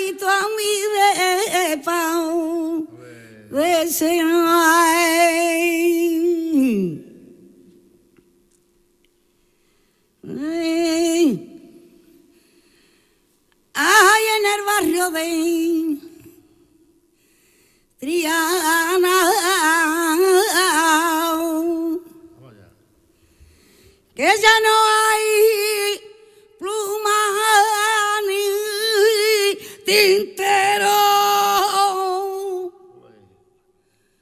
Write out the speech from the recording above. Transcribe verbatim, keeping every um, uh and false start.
traído a mí de pao, de Senay. Ay, en el barrio de Triana, que ya no hay pluma